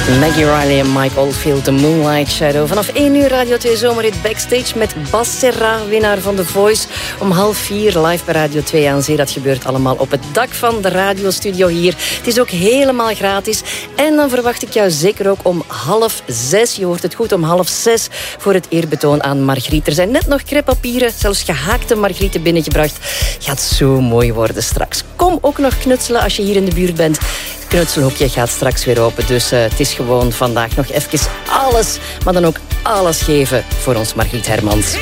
Maggie Riley en Mike Oldfield, The Moonlight Shadow. Vanaf 1 uur Radio 2 Zomerhit Backstage met Bas Serra, winnaar van The Voice. Om 3:30 live bij Radio 2 aan Zee. Dat gebeurt allemaal op het dak van de radiostudio hier. Het is ook helemaal gratis. En dan verwacht ik jou zeker ook om 5:30. Je hoort het goed, om 5:30 voor het eerbetoon aan Margriet. Er zijn net nog crêpepapieren, zelfs gehaakte Margrieten binnengebracht. Gaat zo mooi worden straks. Kom ook nog knutselen als je hier in de buurt bent. Het knutselhoekje gaat straks weer open. Dus het is gewoon vandaag nog even alles, maar dan ook alles geven voor ons Margriet Hermans.